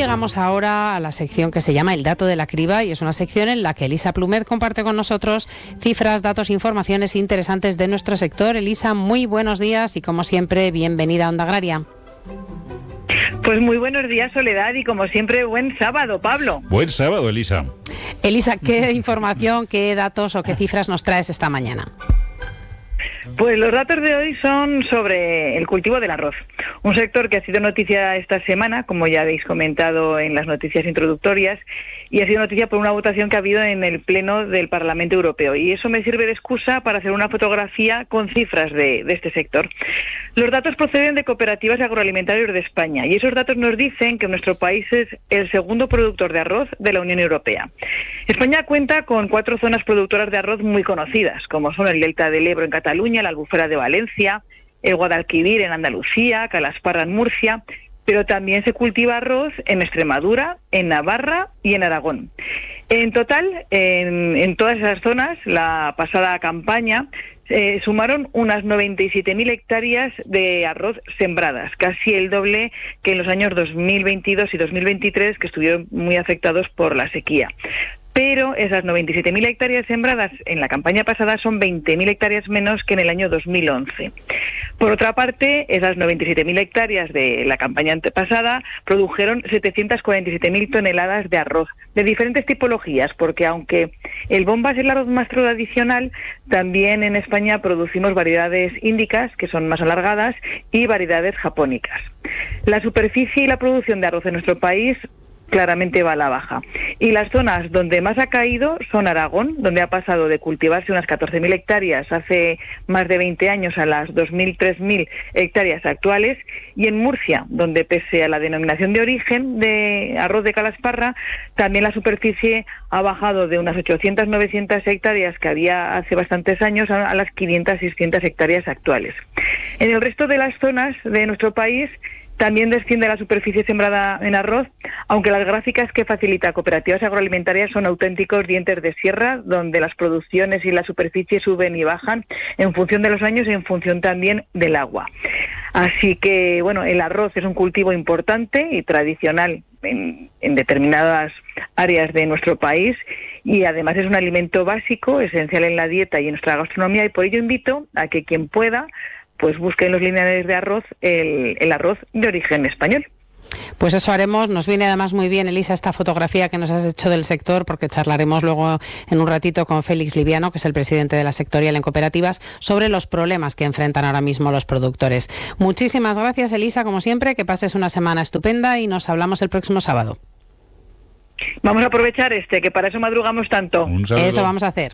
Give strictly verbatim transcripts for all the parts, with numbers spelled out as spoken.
llegamos ahora a la sección que se llama El Dato de la Criba, y es una sección en la que Elisa Plumet comparte con nosotros cifras, datos, informaciones interesantes de nuestro sector. Elisa, muy buenos días y, como siempre, bienvenida a Onda Agraria. Pues muy buenos días, Soledad, y como siempre, buen sábado, Pablo. Buen sábado, Elisa. Elisa, ¿qué información, qué datos o qué cifras nos traes esta mañana? Pues los datos de hoy son sobre el cultivo del arroz, un sector que ha sido noticia esta semana, como ya habéis comentado en las noticias introductorias, y ha sido noticia por una votación que ha habido en el Pleno del Parlamento Europeo. Y eso me sirve de excusa para hacer una fotografía con cifras de, de este sector. Los datos proceden de cooperativas agroalimentarias de España, y esos datos nos dicen que nuestro país es el segundo productor de arroz de la Unión Europea. España cuenta con cuatro zonas productoras de arroz muy conocidas, como son el Delta del Ebro en Cataluña, la Albufera de Valencia, el Guadalquivir en Andalucía, Calasparra en Murcia, pero también se cultiva arroz en Extremadura, en Navarra y en Aragón. En total, en, en todas esas zonas, la pasada campaña eh, sumaron unas noventa y siete mil hectáreas de arroz sembradas, casi el doble que en los años dos mil veintidós y dos mil veintitrés, que estuvieron muy afectados por la sequía. Pero esas noventa y siete mil hectáreas sembradas en la campaña pasada son veinte mil hectáreas menos que en el año dos mil once. Por otra parte, esas noventa y siete mil hectáreas de la campaña antepasada produjeron setecientas cuarenta y siete mil toneladas de arroz, de diferentes tipologías, porque aunque el bomba es el arroz más tradicional, también en España producimos variedades índicas, que son más alargadas, y variedades japónicas. La superficie y la producción de arroz en nuestro país claramente va a la baja. Y las zonas donde más ha caído son Aragón, donde ha pasado de cultivarse unas catorce mil hectáreas hace más de veinte años a las dos mil, tres mil hectáreas actuales, y en Murcia, donde pese a la denominación de origen de arroz de Calasparra, también la superficie ha bajado de unas ochocientas, novecientas hectáreas que había hace bastantes años a las quinientas, seiscientas hectáreas actuales. En el resto de las zonas de nuestro país también desciende la superficie sembrada en arroz, aunque las gráficas que facilita Cooperativas Agroalimentarias son auténticos dientes de sierra, donde las producciones y la superficie suben y bajan en función de los años y en función también del agua. Así que, bueno, el arroz es un cultivo importante y tradicional en, en determinadas áreas de nuestro país, y además es un alimento básico, esencial en la dieta y en nuestra gastronomía, y por ello invito a que quien pueda pues busque en los lineales de arroz el, el arroz de origen español. Pues eso haremos. Nos viene además muy bien, Elisa, esta fotografía que nos has hecho del sector, porque charlaremos luego en un ratito con Félix Liviano, que es el presidente de la sectorial en cooperativas, sobre los problemas que enfrentan ahora mismo los productores. Muchísimas gracias, Elisa, como siempre, que pases una semana estupenda y nos hablamos el próximo sábado. Vamos a aprovechar este, que para eso madrugamos tanto. Eso vamos a hacer.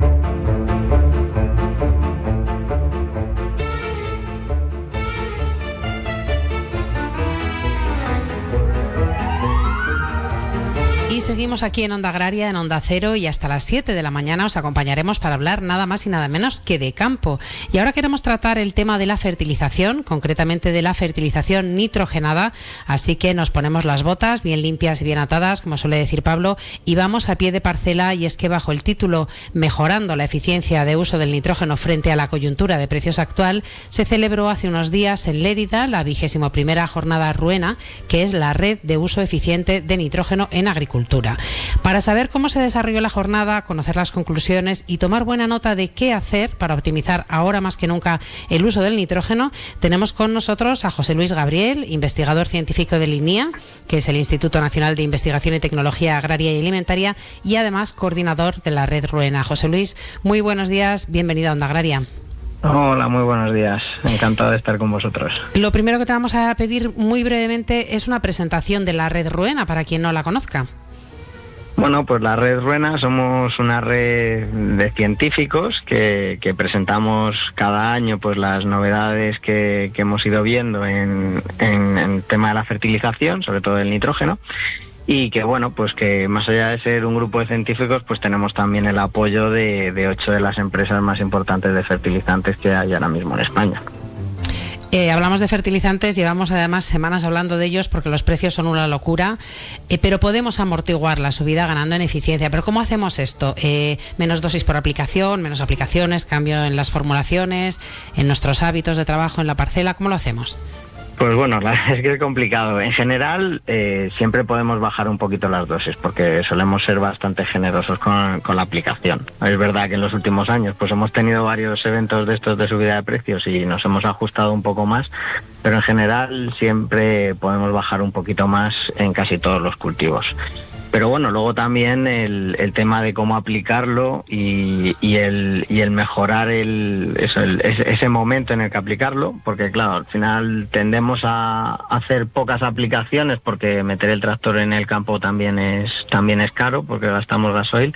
Y seguimos aquí en Onda Agraria, en Onda Cero, y hasta las siete de la mañana os acompañaremos para hablar nada más y nada menos que de campo. Y ahora queremos tratar el tema de la fertilización, concretamente de la fertilización nitrogenada, así que nos ponemos las botas bien limpias y bien atadas, como suele decir Pablo, y vamos a pie de parcela. Y es que bajo el título Mejorando la eficiencia de uso del nitrógeno frente a la coyuntura de precios actual, se celebró hace unos días en Lérida la vigésimo primera jornada Ruena, que es la red de uso eficiente de nitrógeno en agricultura. Para saber cómo se desarrolló la jornada, conocer las conclusiones y tomar buena nota de qué hacer para optimizar ahora más que nunca el uso del nitrógeno, tenemos con nosotros a José Luis Gabriel, investigador científico del INIA, que es el Instituto Nacional de Investigación y Tecnología Agraria y Alimentaria, y además coordinador de la red Ruena. José Luis, muy buenos días, bienvenido a Onda Agraria. Hola, muy buenos días. Encantado de estar con vosotros. Lo primero que te vamos a pedir muy brevemente es una presentación de la red Ruena para quien no la conozca. Bueno, pues la red Ruena somos una red de científicos que, que presentamos cada año pues las novedades que, que hemos ido viendo en, en, en tema de la fertilización, sobre todo el nitrógeno, y que bueno, pues que más allá de ser un grupo de científicos, pues tenemos también el apoyo de, de ocho de las empresas más importantes de fertilizantes que hay ahora mismo en España. Eh, hablamos de fertilizantes, llevamos además semanas hablando de ellos porque los precios son una locura, eh, pero podemos amortiguar la subida ganando en eficiencia. ¿Pero cómo hacemos esto? Eh, menos dosis por aplicación, menos aplicaciones, cambio en las formulaciones, en nuestros hábitos de trabajo en la parcela, ¿cómo lo hacemos? Pues bueno, la verdad es que es complicado. En general, eh, siempre podemos bajar un poquito las dosis porque solemos ser bastante generosos con, con la aplicación. Es verdad que en los últimos años pues hemos tenido varios eventos de estos de subida de precios y nos hemos ajustado un poco más, pero en general siempre podemos bajar un poquito más en casi todos los cultivos. Pero bueno, luego también el, el tema de cómo aplicarlo y, y, el, y el mejorar el, eso, el, ese momento en el que aplicarlo, porque claro, al final tendemos a hacer pocas aplicaciones porque meter el tractor en el campo también es, también es caro porque gastamos gasoil.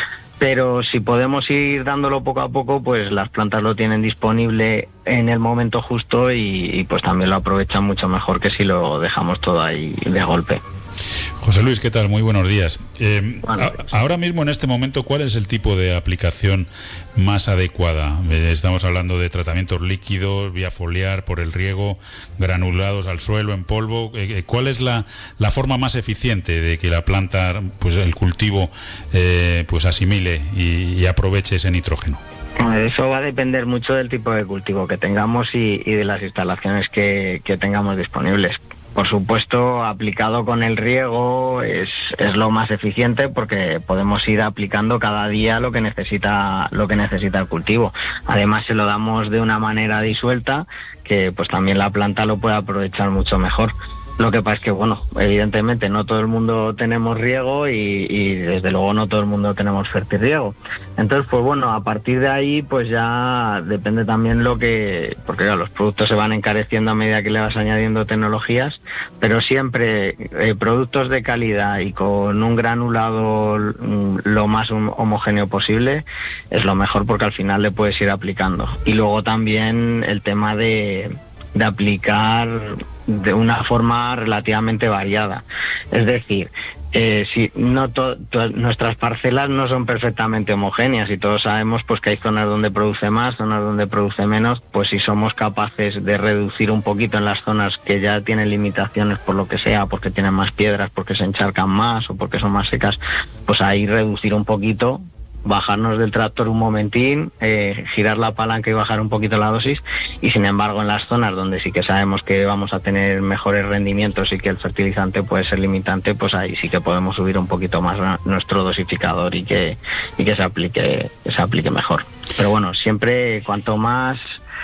Pero si podemos ir dándolo poco a poco, pues las plantas lo tienen disponible en el momento justo y, y pues también lo aprovechan mucho mejor que si lo dejamos todo ahí de golpe. José Luis, ¿qué tal? Muy buenos días. Eh, bueno, a, ahora mismo, en este momento, ¿cuál es el tipo de aplicación más adecuada? Eh, estamos hablando de tratamientos líquidos, vía foliar, por el riego, granulados al suelo, en polvo. Eh, ¿Cuál es la, la forma más eficiente de que la planta, pues el cultivo, eh, pues asimile y, y aproveche ese nitrógeno? Eso va a depender mucho del tipo de cultivo que tengamos y, y de las instalaciones que, que tengamos disponibles. Por supuesto, aplicado con el riego es, es lo más eficiente porque podemos ir aplicando cada día lo que necesita lo que necesita el cultivo. Además, se lo damos de una manera disuelta que pues también la planta lo puede aprovechar mucho mejor. Lo que pasa es que, bueno, evidentemente no todo el mundo tenemos riego y, y desde luego no todo el mundo tenemos fertirriego. Entonces, pues bueno, a partir de ahí pues ya depende también lo que... Porque claro, los productos se van encareciendo a medida que le vas añadiendo tecnologías, pero siempre eh, productos de calidad y con un granulado lo más homogéneo posible es lo mejor porque al final le puedes ir aplicando. Y luego también el tema de... de aplicar de una forma relativamente variada. Es decir, eh, si no to, to, nuestras parcelas no son perfectamente homogéneas y todos sabemos pues que hay zonas donde produce más, zonas donde produce menos, pues si somos capaces de reducir un poquito en las zonas que ya tienen limitaciones por lo que sea, porque tienen más piedras, porque se encharcan más o porque son más secas, pues ahí reducir un poquito, bajarnos del tractor un momentín, eh, girar la palanca y bajar un poquito la dosis, y sin embargo en las zonas donde sí que sabemos que vamos a tener mejores rendimientos y que el fertilizante puede ser limitante, pues ahí sí que podemos subir un poquito más nuestro dosificador y que y que se aplique que se aplique mejor. Pero bueno, siempre cuanto más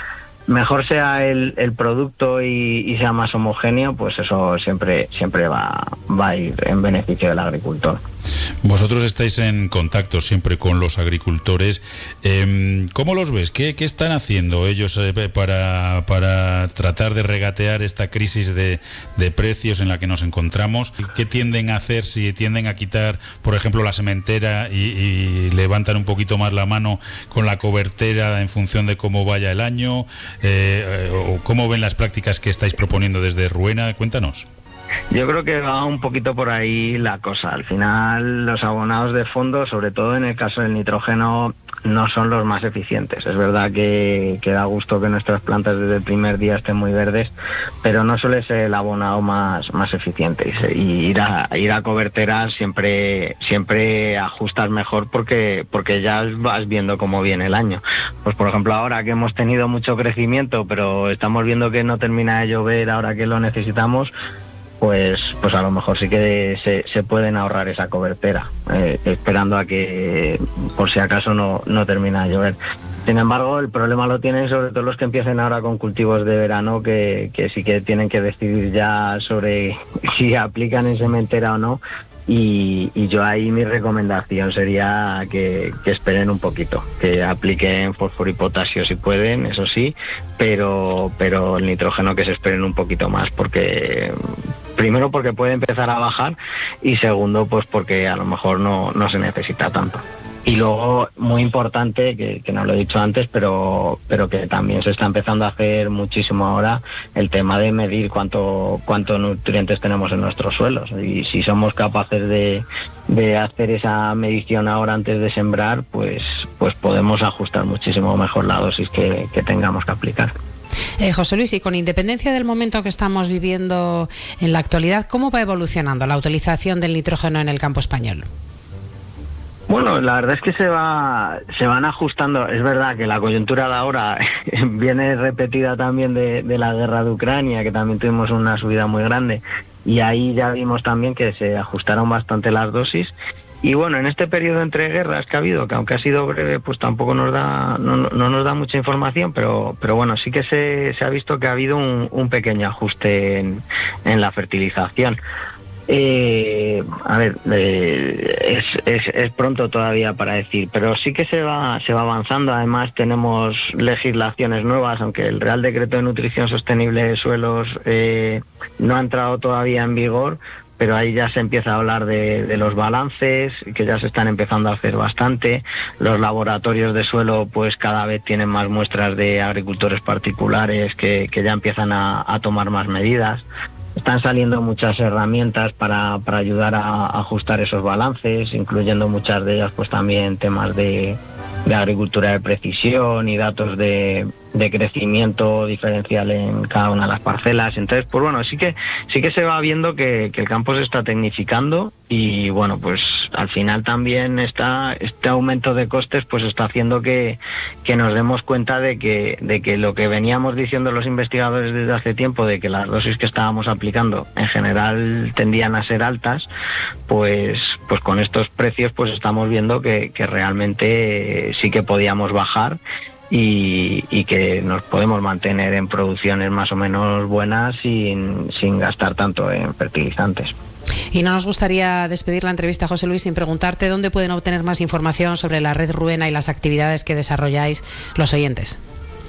mejor sea el, el producto y, y sea más homogéneo, pues eso siempre siempre va, va a ir en beneficio del agricultor. Vosotros estáis en contacto siempre con los agricultores. Eh, ¿Cómo los ves? ¿Qué, qué están haciendo ellos eh, para, para tratar de regatear esta crisis de, de precios en la que nos encontramos? ¿Qué tienden a hacer si tienden a quitar, por ejemplo, la sementera y, y levantan un poquito más la mano con la cobertera en función de cómo vaya el año? Eh, ¿O cómo ven las prácticas que estáis proponiendo desde Ruena? Cuéntanos. Yo creo que va un poquito por ahí la cosa. Al final, los abonados de fondo, sobre todo en el caso del nitrógeno, no son los más eficientes. Es verdad que, que da gusto que nuestras plantas desde el primer día estén muy verdes, pero no suele ser el abonado más, más eficiente. Y ir a, ir a coberteras siempre, siempre ajustas mejor porque, porque ya vas viendo cómo viene el año. Pues por ejemplo, ahora que hemos tenido mucho crecimiento, pero estamos viendo que no termina de llover ahora que lo necesitamos, pues pues a lo mejor sí que se, se pueden ahorrar esa cobertera, eh, esperando a que por si acaso no, no termina de llover. Sin embargo, el problema lo tienen sobre todo los que empiecen ahora con cultivos de verano, que, que sí que tienen que decidir ya sobre si aplican en sementera o no. Y, y yo ahí mi recomendación sería que, que esperen un poquito, que apliquen fósforo y potasio si pueden, eso sí, pero pero el nitrógeno que se esperen un poquito más, porque primero porque puede empezar a bajar y segundo pues porque a lo mejor no, no se necesita tanto. Y luego, muy importante, que, que no lo he dicho antes, pero pero que también se está empezando a hacer muchísimo ahora, el tema de medir cuánto cuánto nutrientes tenemos en nuestros suelos. Y si somos capaces de, de hacer esa medición ahora antes de sembrar, pues pues podemos ajustar muchísimo mejor la dosis que, que tengamos que aplicar. Eh, José Luis, y con independencia del momento que estamos viviendo en la actualidad, ¿cómo va evolucionando la utilización del nitrógeno en el campo español? Bueno, la verdad es que se va se van ajustando. Es verdad que la coyuntura de ahora viene repetida también de, de la guerra de Ucrania, que también tuvimos una subida muy grande, y ahí ya vimos también que se ajustaron bastante las dosis. Y bueno, en este periodo entre guerras que ha habido, que aunque ha sido breve, pues tampoco nos da no, no nos da mucha información, pero pero bueno, sí que se, se ha visto que ha habido un, un pequeño ajuste en, en la fertilización. Eh, a ver, eh, es, es, es pronto todavía para decir, pero sí que se va se va avanzando. Además tenemos legislaciones nuevas, aunque el Real Decreto de Nutrición Sostenible de Suelos eh, no ha entrado todavía en vigor, pero ahí ya se empieza a hablar de, de los balances, que ya se están empezando a hacer bastante. Los laboratorios de suelo pues cada vez tienen más muestras de agricultores particulares que, que ya empiezan a, a tomar más medidas. Están saliendo muchas herramientas para, para ayudar a, a ajustar esos balances, incluyendo muchas de ellas pues también temas de, de agricultura de precisión y datos de, de crecimiento diferencial en cada una de las parcelas. Entonces, pues bueno, sí que sí que se va viendo que, que el campo se está tecnificando y bueno, pues al final también está este aumento de costes pues está haciendo que, que nos demos cuenta de que, de que lo que veníamos diciendo los investigadores desde hace tiempo, de que las dosis que estábamos aplicando en general tendían a ser altas, pues, pues con estos precios pues estamos viendo que, que realmente sí que podíamos bajar. Y, y que nos podemos mantener en producciones más o menos buenas sin, sin gastar tanto en fertilizantes. Y no nos gustaría despedir la entrevista, José Luis, sin preguntarte dónde pueden obtener más información sobre la red Ruena y las actividades que desarrolláis los oyentes.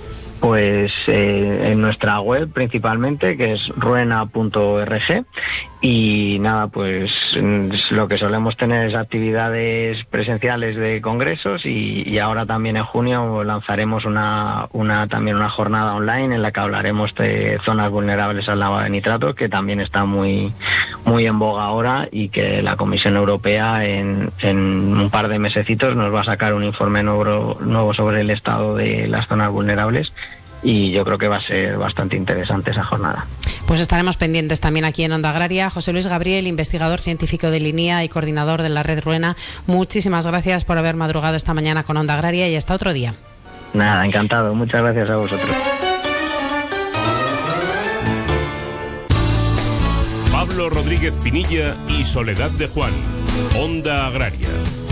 Pues eh, en nuestra web principalmente, que es ruena punto org, y nada, pues lo que solemos tener es actividades presenciales de congresos y, y ahora también en junio lanzaremos una, una también una jornada online en la que hablaremos de zonas vulnerables al lavado de nitratos, que también está muy muy en boga ahora, y que la Comisión Europea en, en un par de mesecitos nos va a sacar un informe nuevo, nuevo sobre el estado de las zonas vulnerables, y yo creo que va a ser bastante interesante esa jornada. Pues estaremos pendientes también aquí en Onda Agraria. José Luis Gabriel, investigador científico de Linea y coordinador de la red Ruena, muchísimas gracias por haber madrugado esta mañana con Onda Agraria y hasta otro día. Nada, encantado. Muchas gracias a vosotros. Pablo Rodríguez Pinilla y Soledad de Juan, Onda Agraria.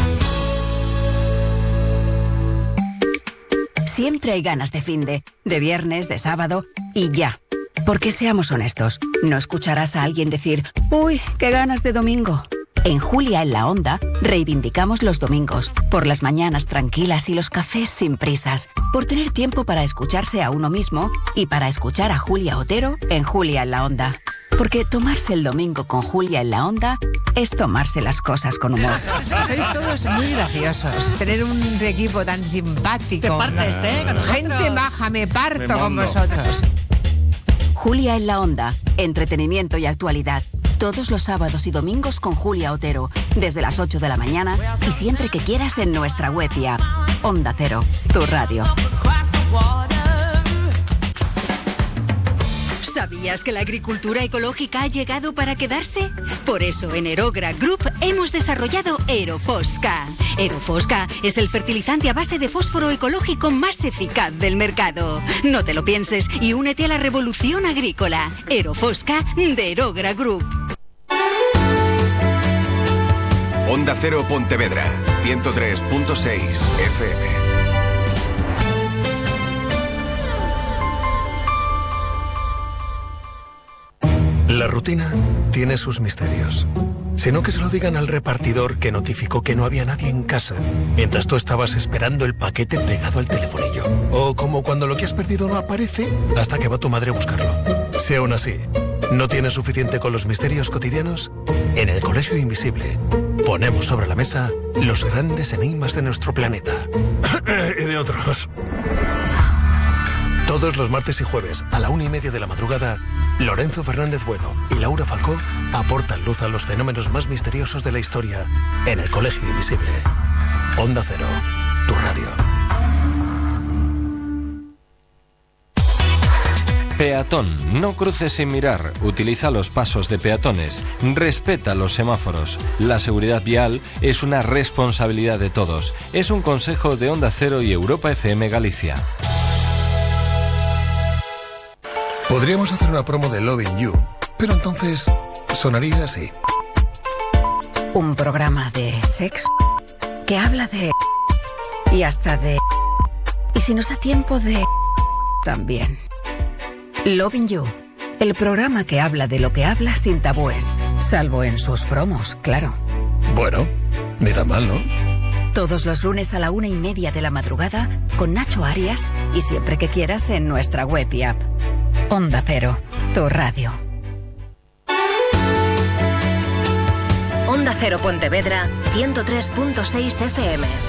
Siempre hay ganas de finde, de viernes, de sábado y ya. Porque seamos honestos, no escucharás a alguien decir «Uy, qué ganas de domingo». En Julia en la Onda reivindicamos los domingos, por las mañanas tranquilas y los cafés sin prisas, por tener tiempo para escucharse a uno mismo y para escuchar a Julia Otero en Julia en la Onda. Porque tomarse el domingo con Julia en la Onda es tomarse las cosas con humor. Sois todos muy graciosos. Tener un equipo tan simpático. Te partes, ¿eh? Con Gente maja, me parto Me con mondo. vosotros. Julia en la Onda, entretenimiento y actualidad. Todos los sábados y domingos con Julia Otero, desde las ocho de la mañana y siempre que quieras en nuestra web y app. Onda Cero, tu radio. ¿Sabías que la agricultura ecológica ha llegado para quedarse? Por eso en Aerogra Group hemos desarrollado Aerofosca. Aerofosca es el fertilizante a base de fósforo ecológico más eficaz del mercado. No te lo pienses y únete a la revolución agrícola. Aerofosca de Aerogra Group. Onda Cero Pontevedra, ciento tres punto seis F M. La rutina tiene sus misterios. Si no, que se lo digan al repartidor que notificó que no había nadie en casa mientras tú estabas esperando el paquete pegado al telefonillo. O como cuando lo que has perdido no aparece hasta que va tu madre a buscarlo. Si aún así no tienes suficiente con los misterios cotidianos, en el Colegio Invisible ponemos sobre la mesa los grandes enigmas de nuestro planeta. Y de otros. Todos los martes y jueves a la una y media de la madrugada, Lorenzo Fernández Bueno y Laura Falcó aportan luz a los fenómenos más misteriosos de la historia en el Colegio Invisible. Onda Cero, tu radio. Peatón, no cruces sin mirar, utiliza los pasos de peatones, respeta los semáforos. La seguridad vial es una responsabilidad de todos. Es un consejo de Onda Cero y Europa F M Galicia. Podríamos hacer una promo de Loving You, pero entonces sonaría así. Un programa de sexo que habla de... y hasta de... y si nos da tiempo de... también. Loving You, el programa que habla de lo que habla sin tabúes, salvo en sus promos, claro. Bueno, ni tan mal, ¿no? Todos los lunes a la una y media de la madrugada con Nacho Arias y siempre que quieras en nuestra web y app. Onda Cero, tu radio. Onda Cero Pontevedra, ciento tres punto seis F M.